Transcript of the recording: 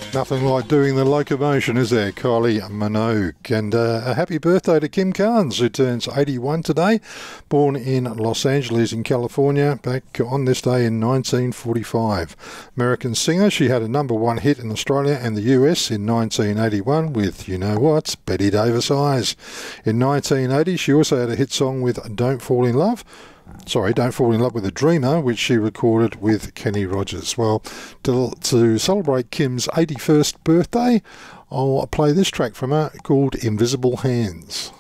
Nothing like doing the locomotion, is there? Kylie Minogue. And a happy birthday to Kim Carnes, who turns 81 today. Born in Los Angeles in California back on this day in 1945. American singer, she had a #1 hit in Australia and the US in 1981 with You Know What, Betty Davis Eyes. In 1980, she also had a hit song with Don't Fall in Love with a Dreamer, which she recorded with Kenny Rogers. Well, to celebrate Kim's 81st birthday, I'll play this track from her called Invisible Hands.